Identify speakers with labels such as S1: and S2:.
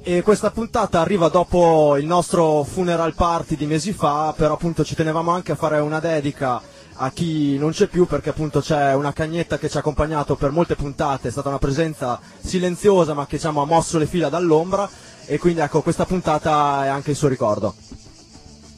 S1: E questa puntata arriva dopo il nostro funeral party di mesi fa, però appunto ci tenevamo anche a fare una dedica a chi non c'è più, perché appunto c'è una Cagnetta che ci ha accompagnato per molte puntate, è stata una presenza silenziosa ma che, diciamo, ha mosso le fila dall'ombra, e quindi ecco, questa puntata è anche il suo ricordo.